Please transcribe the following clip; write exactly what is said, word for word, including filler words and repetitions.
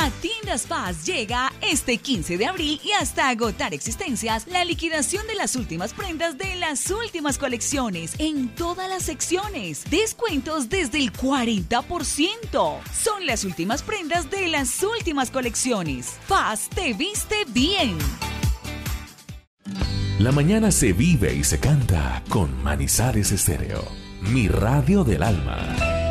A Tiendas Paz llega este quince de abril y hasta agotar existencias la liquidación de las últimas prendas de las últimas colecciones en todas las secciones. Descuentos desde el cuarenta por ciento. Son las últimas prendas de las últimas colecciones. Paz te viste bien. La mañana se vive y se canta con Manizales Estéreo, mi radio del alma.